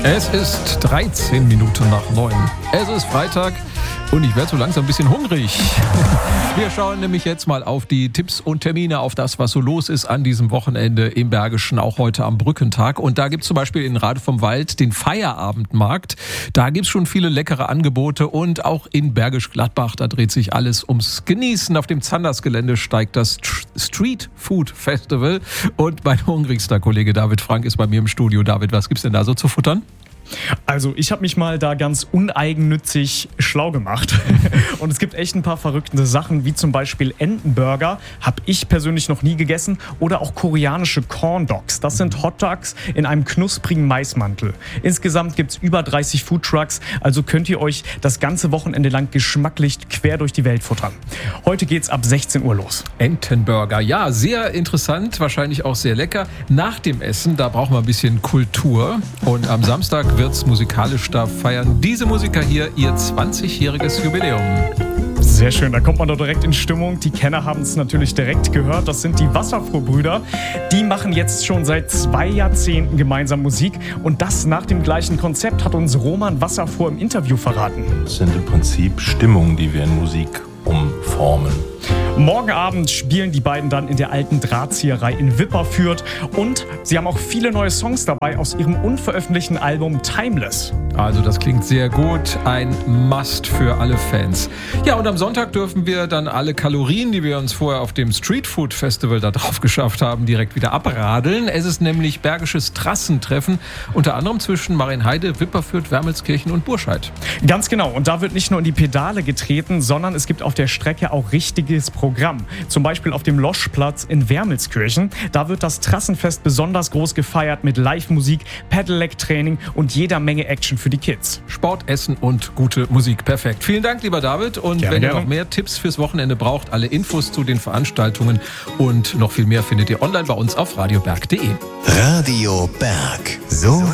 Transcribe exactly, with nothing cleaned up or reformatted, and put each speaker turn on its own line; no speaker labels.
Es ist dreizehn Minuten nach neun. Es ist Freitag und ich werde so langsam ein bisschen hungrig. Wir schauen nämlich jetzt mal auf die Tipps und Termine, auf das, was so los ist an diesem Wochenende im Bergischen, auch heute am Brückentag. Und da gibt es zum Beispiel in Rade vom Wald den Feierabendmarkt. Da gibt es schon viele leckere Angebote und auch in Bergisch Gladbach, da dreht sich alles ums Genießen. Auf dem Zanders-Gelände steigt das Street Food Festival und mein hungrigster Kollege David Frank ist bei mir im Studio. David, was gibt's denn da so zu futtern?
Also ich habe mich mal da ganz uneigennützig schlau gemacht und es gibt echt ein paar verrückte Sachen, wie zum Beispiel Entenburger, habe ich persönlich noch nie gegessen, oder auch koreanische Corn Dogs. Das sind Hotdogs in einem knusprigen Maismantel. Insgesamt gibt es über dreißig Foodtrucks, also könnt ihr euch das ganze Wochenende lang geschmacklich quer durch die Welt futtern. Heute geht's ab sechzehn Uhr los.
Entenburger, ja, sehr interessant, wahrscheinlich auch sehr lecker. Nach dem Essen, da brauchen wir ein bisschen Kultur und am Samstag wird's musikalisch, da feiern diese Musiker hier ihr zwanzigjähriges Jubiläum.
Sehr schön, da kommt man doch direkt in Stimmung. Die Kenner haben es natürlich direkt gehört. Das sind die Wasserfuhrbrüder. Die machen jetzt schon seit zwei Jahrzehnten gemeinsam Musik. Und das nach dem gleichen Konzept hat uns Roman Wasserfuhr im Interview verraten.
Das sind im Prinzip Stimmungen, die wir in Musik umformen.
Morgen Abend spielen die beiden dann in der alten Drahtzieherei in Wipperfürth. Und sie haben auch viele neue Songs dabei aus ihrem unveröffentlichten Album Timeless.
Also das klingt sehr gut, ein Must für alle Fans. Ja, und am Sonntag dürfen wir dann alle Kalorien, die wir uns vorher auf dem Street Food Festival da drauf geschafft haben, direkt wieder abradeln. Es ist nämlich Bergisches Trassentreffen, unter anderem zwischen Marienheide, Wipperfürth, Wermelskirchen und Burscheid.
Ganz genau, und da wird nicht nur in die Pedale getreten, sondern es gibt auf der Strecke auch richtiges Programm. Zum Beispiel auf dem Loschplatz in Wermelskirchen. Da wird das Trassenfest besonders groß gefeiert mit Live-Musik, Pedelec-Training und jeder Menge Action für die Kids.
Sport, Essen und gute Musik. Perfekt. Vielen Dank, lieber David. Und
gerne,
wenn ihr
gerne.
noch mehr Tipps fürs Wochenende braucht, alle Infos zu den Veranstaltungen und noch viel mehr findet ihr online bei uns auf radioberg punkt de.
Radio Berg. So